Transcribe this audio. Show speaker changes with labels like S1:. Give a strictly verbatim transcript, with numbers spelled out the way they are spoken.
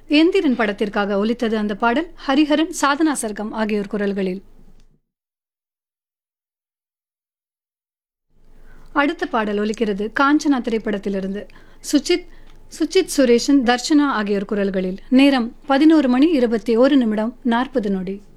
S1: எந்திரன் படத்திற்காக ஒலித்தது அந்த பாடல். ஹரிஹரன், சாதனா சர்க்கம் ஆகியோர் குரல்களில். அடுத்த பாடல் ஒலிக்கிறது காஞ்சனா திரைப்படத்திலிருந்து. சுச்சித் சுச்சித் சுரேஷன், தர்ஷனா ஆகியோர் குரல்களில். நேரம் பதினோரு மணி இருபத்தி ஒரு நிமிடம் நாற்பது நொடி.